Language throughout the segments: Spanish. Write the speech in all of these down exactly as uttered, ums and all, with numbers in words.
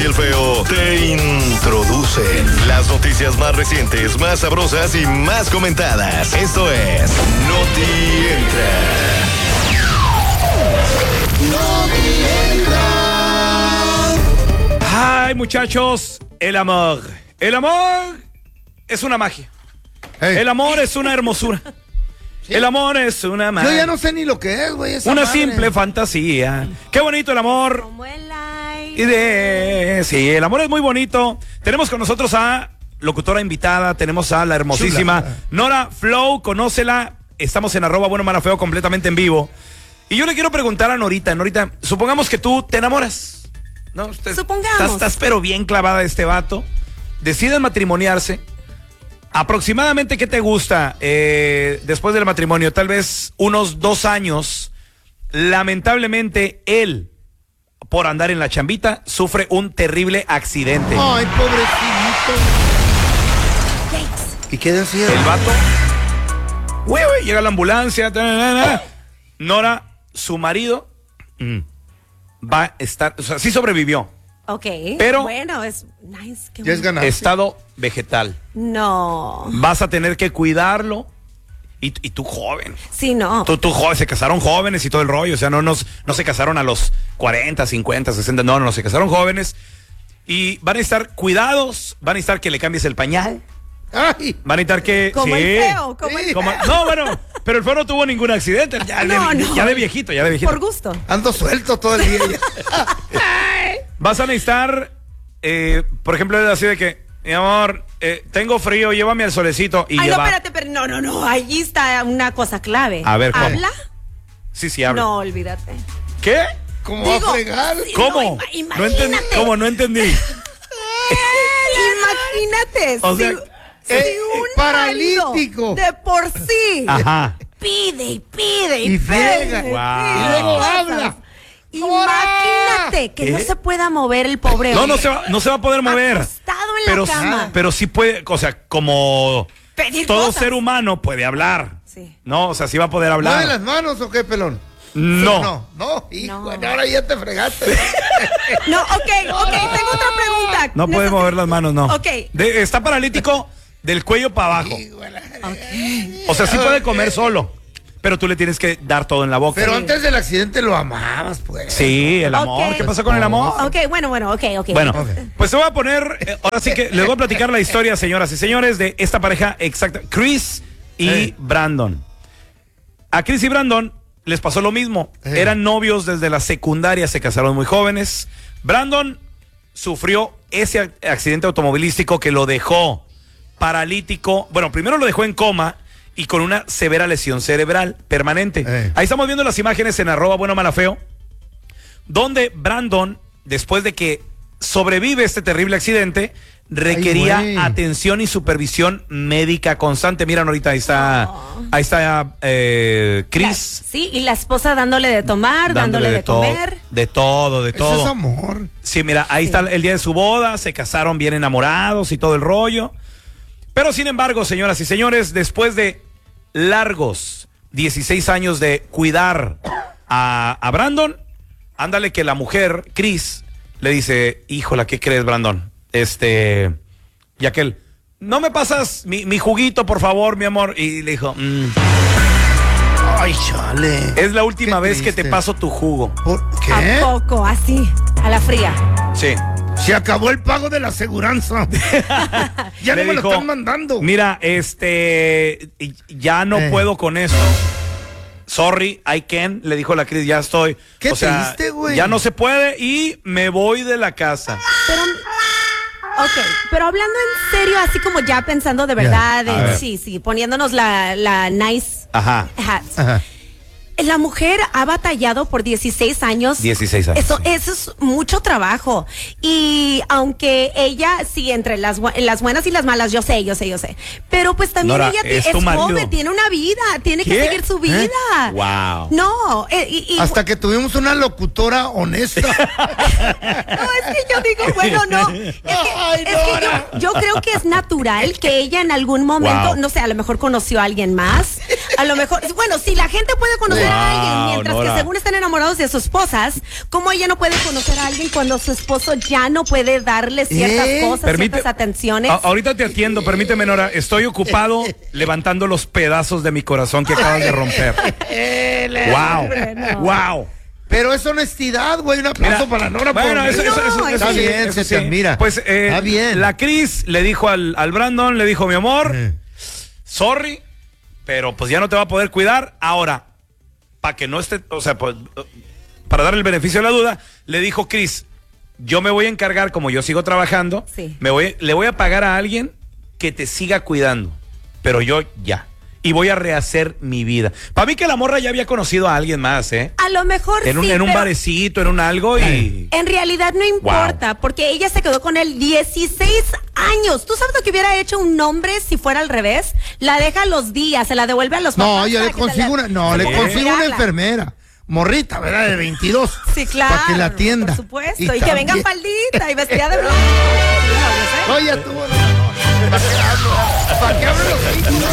y el feo te introducen las noticias más recientes, más sabrosas y más comentadas. Esto es Noti Entra. Noti Entra. Ay, muchachos, el amor. El amor es una magia. Hey. El amor es una hermosura. ¿Sí? El amor es una magia. Yo ya no sé ni lo que es, güey. Una madre. simple fantasía. Qué bonito el amor. Como el aire. Y de... Sí, el amor es muy bonito. Tenemos con nosotros a locutora invitada. Tenemos a la hermosísima Chula. Nora Flow. Conócela. Estamos en arroba bueno, mala, feo, completamente en vivo. Y yo le quiero preguntar a Norita. Norita, supongamos que tú te enamoras, ¿no? Usted, supongamos. Estás, estás pero bien clavada de este vato. Deciden matrimoniarse. Aproximadamente, ¿qué te gusta eh, después del matrimonio? Tal vez unos dos años. Lamentablemente, él, por andar en la chambita, sufre un terrible accidente. Ay, pobrecito. ¿Y qué decía? El vato, güey, güey, llega la ambulancia. Nora, su marido, mm, va a estar, o sea, sí sobrevivió. Ok, pero bueno, es nice. Qué ya es ganancia. Estado vegetal. No. Vas a tener que cuidarlo. Y, y tú joven. Sí, no. Tú, tú joven, se casaron jóvenes y todo el rollo. O sea, no, nos, no se casaron a los cuarenta, cincuenta, sesenta. No, no, no, se casaron jóvenes. Y van a estar cuidados. Van a necesitar que le cambies el pañal. Ay. Van a necesitar que... Como sí. el feo, como Sí. el Como, feo. no, bueno, pero el feo no tuvo ningún accidente. Ya, No, de, no. ya de viejito, ya de viejito. Por gusto. Ando suelto todo el día. Vas a necesitar, eh, por ejemplo, así de que, mi amor, eh, tengo frío, llévame al solecito y Ay, lleva... no, espérate, pero no, no, no. Allí está una cosa clave. A ver, ¿cómo? ¿Habla? Sí, sí, habla. No, olvídate. ¿Qué? ¿Cómo Digo, va a fregar? sí, ¿Cómo? No, ima- No entendí. imagínate. ¿Cómo? No entendí. Imagínate. O sea, si, eh, si un paralítico. marido de por sí Ajá. pide y pide y, Y friega. pide, Wow. pide Y luego cosas. habla. Imagínate que ¿Qué? no se pueda mover el pobre No, hombre. no se va, no se va a poder mover. Acostado en Pero, la cama. pero sí puede, o sea, como Pedir todo cosas. ser humano puede hablar. Sí. No, o sea, sí va a poder ¿Mueve hablar. las manos o qué, pelón? No. No, no, hijo, No. ahora ya te fregaste. No, ok, ok, tengo otra pregunta. No puede Necesito- mover las manos, no. Ok. De- está paralítico del cuello para abajo. Ok. O sea, sí puede comer solo, pero tú le tienes que dar todo en la boca. Pero Sí. antes del accidente lo amabas, pues. Sí, el amor. Ok. ¿Qué pasa con el amor? Ok, bueno, bueno, ok, ok. Bueno, Ok. pues te voy a poner, eh, ahora sí que les voy a platicar la historia, señoras y señores, de esta pareja exacta, Chris y Hey. Brandon. A Chris y Brandon les pasó lo mismo. Hey. Eran novios desde la secundaria, se casaron muy jóvenes. Brandon sufrió ese ac- accidente automovilístico que lo dejó paralítico. Bueno, primero lo dejó en coma y con una severa lesión cerebral permanente. Hey. Ahí estamos viendo las imágenes en arroba bueno, mala, feo, donde Brandon, después de que sobrevive este terrible accidente, requería Ay, güey. atención y supervisión médica constante. Miran ahorita, ahí está, ahí está eh, La- Chris. sí, y la esposa dándole de tomar, dándole, de, todo, comer. de todo, de Eso todo. es amor. Sí, mira, ahí Sí. está el día de su boda, se casaron bien enamorados y todo el rollo. Pero sin embargo, señoras y señores, después de largos dieciséis años de cuidar a, a Brandon, ándale que la mujer, Chris, le dice, híjola, ¿qué crees, Brandon? Este, y aquel, ¿no me pasas mi, mi juguito, por favor, mi amor? Y le dijo, mm, Ay, chale. es la última Qué vez que te triste. paso tu jugo. ¿Por ¿A qué? poco? Así, a la fría. Sí. Se acabó el pago de la aseguranza. Ya Le no me dijo, lo están mandando. Mira, este, ya no Eh. puedo con esto. Sorry, I can, le dijo la Cris, ya estoy. Qué o sea, triste, güey. ya no se puede y me voy de la casa. Pero, ok, pero hablando en serio, así como ya pensando de verdad, a eh, ver. sí, sí, poniéndonos la, la nice Ajá. hats. Ajá. La mujer ha batallado por dieciséis años. dieciséis años. Eso, eso es mucho trabajo. Y aunque ella, sí, entre las, bu- las buenas y las malas, yo sé, yo sé, yo sé. Pero pues también Nora, ella ti- es es, tu marido. joven, tiene una vida, tiene ¿Qué? que seguir su vida. Wow. No, eh, y, y- Hasta que tuvimos una locutora honesta. no, es que yo digo, bueno, no. Es que, Ay, es que Nora. yo, yo creo que es natural que ella en algún momento, Wow. no sé, a lo mejor conoció a alguien más. A lo mejor, bueno, si la gente puede conocer conocer a alguien, Wow, mientras Nora. que según están enamorados de sus esposas, ¿cómo ella no puede conocer a alguien cuando su esposo ya no puede darle ciertas ¿Eh? cosas, Permite- ciertas atenciones? A- ahorita te atiendo, permíteme, Nora. Estoy ocupado levantando los pedazos de mi corazón que acabas de romper. Wow, hombre, no. wow. Pero es honestidad, güey. Un aplauso Mira, para Nora. bueno, por- eso, eso, eso- No, eso está sí, bien, eso se sí. te admira. Pues eh, Está bien. la Cris le dijo al, al Brandon, le dijo, mi amor, Eh. sorry, pero pues ya no te va a poder cuidar. Ahora, para que no esté, o sea, pues, para darle el beneficio de la duda, le dijo Cris, yo me voy a encargar, como yo sigo trabajando, Sí. me voy, le voy a pagar a alguien que te siga cuidando, pero yo ya. Y voy a rehacer mi vida. Para mí que la morra ya había conocido a alguien más, ¿eh? A lo mejor En un, sí, en un pero barecito, en un algo y... en realidad no importa, porque ella se quedó con él dieciséis años. ¿Tú sabes lo que hubiera hecho un hombre si fuera al revés? La deja a los días, se la devuelve a los papás. No, yo para le que se consigo la- una, no, se le la- consigo una cuidarla. enfermera. Morrita, ¿verdad? De veintidós. Sí, claro. Para que la atienda. Por supuesto. Y, que venga también- faldita y vestida de blanco. Sí, no, yo sé. No, ya tuvo. ¿Para qué hablo? ¿Para qué hablo los hijos?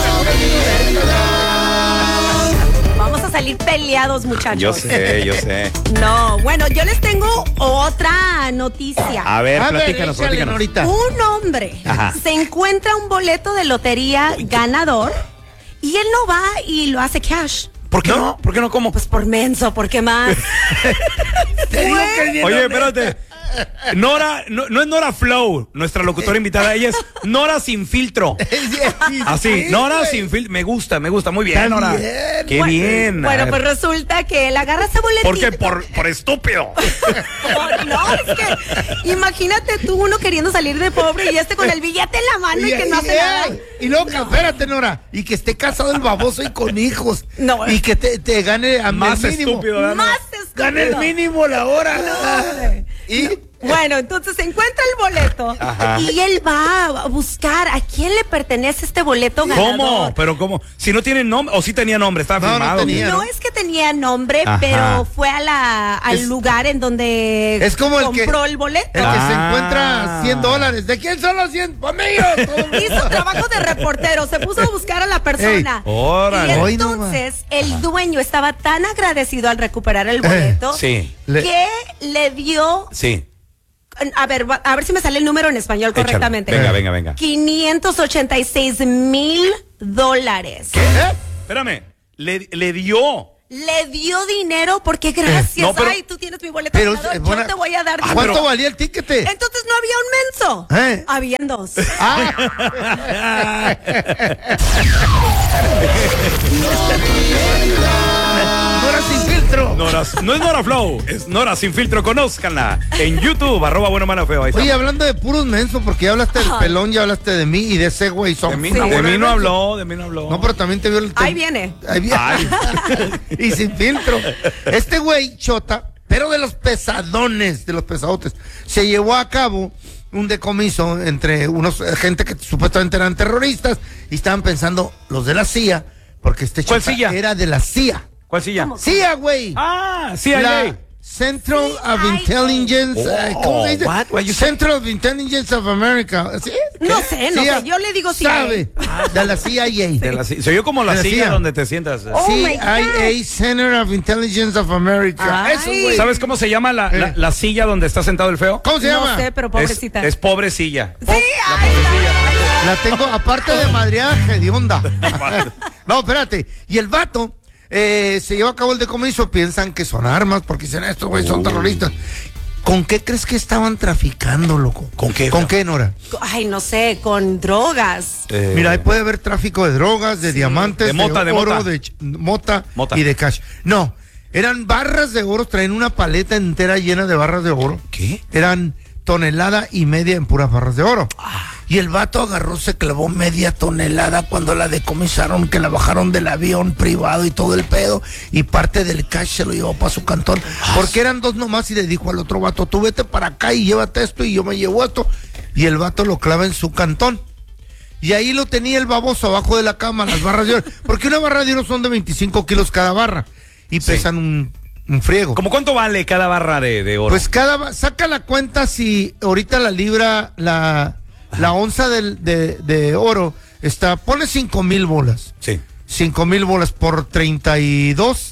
Vamos a salir peleados, muchachos. Yo sé, yo sé. No, bueno, yo les tengo otra noticia. A ver, A ver, platícanos, échale, platícanos. Norita. Un hombre Ajá. se encuentra un boleto de lotería ganador y él no va y lo hace cash. ¿Por qué no? ¿Por qué no cómo? Pues por menso, ¿por qué más? Te digo que es bien Oye, honesta. espérate. Nora, no, no es Nora Flow, nuestra locutora invitada, ella es Nora sin filtro. Así, Sí, Nora güey. sin filtro. Me gusta, me gusta. Muy bien, Está Nora. bien. Qué Bueno, bien. Bueno, A pues ver. resulta que él agarra ese boletito. ¿Por qué? Por, por estúpido. Oh, no, es que imagínate tú uno queriendo salir de pobre y este con el billete en la mano y, que no hace y- nada. Y luego, que- espérate, Nora, y que esté casado el baboso y con hijos. No. Y que te, te gane a Más el mínimo. estúpido, ¿verdad? Más estúpido. Gane el mínimo la hora. hombre. Y Bueno, entonces se encuentra el boleto Ajá. y él va a buscar a quién le pertenece este boleto ganador. ¿Cómo? ¿Pero cómo? Si no tiene nombre, o sí tenía nombre, estaba No, no firmado. tenía. No ¿no? es que tenía nombre, Ajá. pero fue a la, al Es- lugar en donde es como el que compró el boleto. El que Ah. se encuentra cien dólares. ¿De quién son los cien? Pues míos. Hizo trabajo de reportero, se puso a buscar a la persona. Ey, órale. Y Hoy no entonces el dueño estaba tan agradecido al recuperar el boleto sí. Le- que le dio, Sí. a ver, va- a ver si me sale el número en español Échale. correctamente. Venga, venga, venga. quinientos ochenta y seis mil dólares. ¿Eh? Espérame. Le, le dio. Le dio dinero porque gracias. No, pero- Ay, tú tienes mi boleto Pero, ganador, eh, buena- yo te voy a dar ¿A dinero. ¿Cuánto pero- valía el tiquete? Entonces no había un menso. ¿Eh? Habían dos. Ah. Nora sin filtro. Nora, no es Nora Flow, es Nora sin filtro. Conózcanla en YouTube, arroba bueno, malo, feo. Ahí Oye, está. hablando de puros mensos, porque ya hablaste del Ay. pelón, ya hablaste de mí y de ese güey. son De mí, una de buena mí no menso. habló, de mí no habló. No, pero también te vio el... Ahí viene. Ahí viene. Ay. Y sin filtro. Este güey, chota, pero de los pesadones, de los pesadotes, se llevó a cabo un decomiso entre unos eh, gente que supuestamente eran terroristas y estaban pensando los de la C I A, porque este ¿Cuál chota C I A? era de la C I A. ¿Cuál silla? ¿Cómo? C I A, güey. Ah, sí, La ahí. Central C I A. of Intelligence, eh, ¿cómo se dice? what? What you say? Central of Intelligence of America. ¿Sí? No ¿Qué? sé, no C I A. sé, yo le digo C I A. Sabe, de la C I A. De la si- Soy yo como la De la silla silla. donde te sientas. Oh, my C I A, Center of Intelligence of America. Ay. Eso, güey. ¿Sabes cómo se llama la, la, Eh. la silla donde está sentado el feo? ¿Cómo se No llama? sé, pero Es, pobrecita. es pobre silla. Sí, ay, La tengo, aparte de madreaje de onda. No, espérate. Y el vato eh, se lleva a cabo el decomiso, piensan que son armas, porque dicen estos güey son terroristas. ¿Con qué crees que estaban traficando, loco? ¿Con qué, ¿Con feo? qué, Nora? ay, no sé, con drogas. Eh, Mira, ahí puede haber tráfico de drogas, de diamantes, De mota, de oro, mota. de ch- mota, Mota. y de cash. No, eran barras de oro, traen una paleta entera llena de barras de oro. ¿Qué? Eran tonelada y media en puras barras de oro. Y el vato agarró, se clavó media tonelada cuando la decomisaron, que la bajaron del avión privado y todo el pedo, y parte del cash se lo llevó para su cantón, porque eran dos nomás, y le dijo al otro vato, tú vete para acá y llévate esto, y yo me llevo esto, y el vato lo clava en su cantón. Y ahí lo tenía el baboso abajo de la cama, las barras de oro, porque una barra de oro son de veinticinco kilos cada barra, y Sí. pesan un, un friego. ¿Cómo cuánto vale cada barra de, de oro? Pues cada, ba- saca la cuenta si ahorita la libra, la, la onza del- de, de oro está, pone cinco mil bolas. sí. Cinco mil bolas por treinta y dos,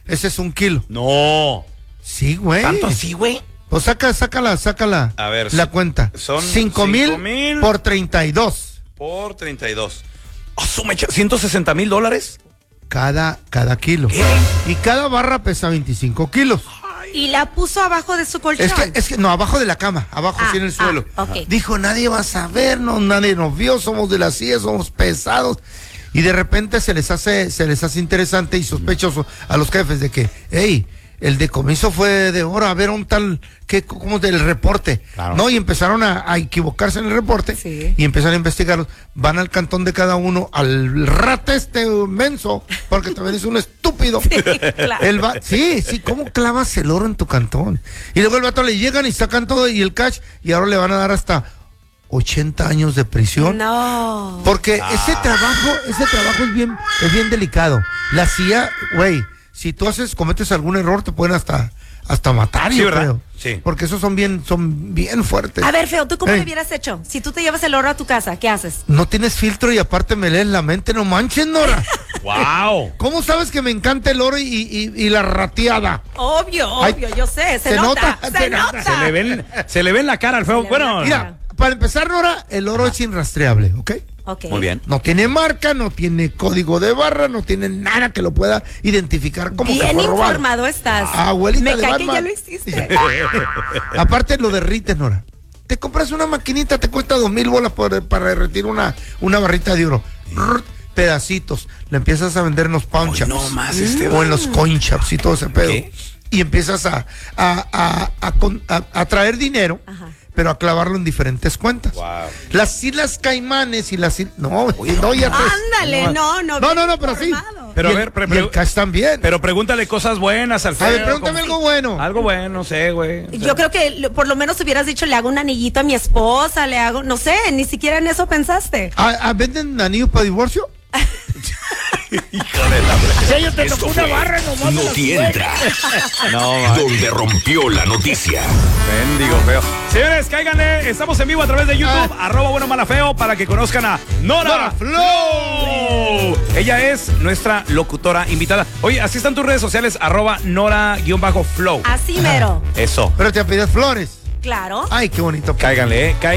Ese es un kilo. No. Sí, güey. ¿Tanto así, güey? Pues saca, sácala, sácala. A ver, la so- cuenta. son cinco mil mil por treinta y dos. Por treinta y dos. Oh, su mecha, ¿ciento sesenta mil dólares? Cada, cada kilo. ¿Qué? Y cada barra pesa veinticinco kilos. Y la puso abajo de su colchón. Es que, es que, no, abajo de la cama, abajo, Ah, así en el ah, suelo. ok. Dijo, nadie va a sabernos, nadie nos vio, somos de la C I E, somos pesados. Y de repente se les hace, se les hace interesante y sospechoso a los jefes de que, hey, el decomiso fue de oro, a ver un tal, que, ¿cómo del reporte? Claro. No, y empezaron a, a equivocarse en el reporte Sí. y empezaron a investigarlos. Van al cantón de cada uno, al rata este menso, porque también es un estúpido. Sí, claro. El va- sí, sí, ¿cómo clavas el oro en tu cantón? Y luego el vato le llegan y sacan todo y el cash y ahora le van a dar hasta ochenta años de prisión. No. Porque ese trabajo, ese trabajo es bien, es bien delicado. La C I A, güey, si tú haces, cometes algún error, te pueden hasta, hasta matar, Sí, yo ¿verdad? creo. Sí. Porque esos son bien, son bien fuertes. A ver, Feo, ¿tú cómo Ey. le hubieras hecho? Si tú te llevas el oro a tu casa, ¿qué haces? No tienes filtro y aparte me lees la mente, no manches, Nora. ¡Wow! ¿Cómo sabes que me encanta el oro y, y, y la rateada? Obvio, Ay, obvio, yo sé, se, se nota, nota, se, se nota. nota. Se le ven, se le ven la cara al feo. le Bueno, ve la Mira, para empezar, Nora, el oro es inrastreable, ¿ok? Ok. muy bien. No tiene marca, no tiene código de barra, no tiene nada que lo pueda identificar como que Bien fue robado. informado estás. Ah, abuelita Me de cae que Batman. ya lo hiciste. Aparte lo derrites, Nora. Te compras una maquinita, te cuesta dos mil bolas por- para derretir una, una barrita de oro. Rrr, pedacitos. La empiezas a vender en los pawn Hoy shops. no más este O en los coin shops y todo ese pedo. ¿Qué? Y empiezas a, a, a, a, con- a- a traer dinero, Ajá. pero a clavarlo en diferentes cuentas. Wow. Las Islas Caimanes y las... is- No, no, ya te- Ándale, no, no. No, no, bien no, pero sí. informado. Pero Y a el- ver, pre- y el cash también. Pero pregúntale cosas buenas al feo. A ver, pregúntame como- algo bueno. Algo bueno, no sé, güey. O sea, Yo creo que lo- por lo menos hubieras dicho, le hago un anillito a mi esposa, le hago, no sé, ni siquiera en eso pensaste. ¿Ah, ah, ¿Venden anillos para divorcio? Esto fue Noti Entra, No, man. donde rompió la noticia. Bendigo feo. Señores, cáiganle. Estamos en vivo a través de YouTube, arroba bueno mala feo, para que conozcan a Nora, Nora Flow. Ella es nuestra locutora invitada. Oye, así están tus redes sociales, arroba Nora-Flow. Así mero. Eso. Pero te pides flores. Claro. Ay, qué bonito. Cáiganle, eh. Cáiganle.